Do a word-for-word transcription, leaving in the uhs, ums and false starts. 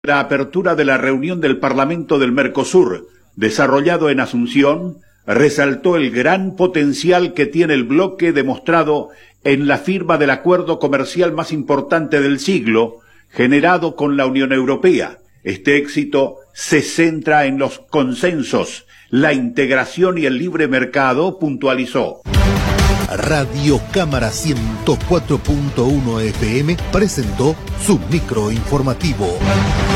La apertura de la reunión del Parlamento del Mercosur, desarrollado en Asunción, resaltó el gran potencial que tiene el bloque demostrado en la firma del acuerdo comercial más importante del siglo, generado con la Unión Europea. Este éxito se centra en los consensos, la integración y el libre mercado, puntualizó. Radio Cámara ciento cuatro punto uno F M presentó su micro informativo.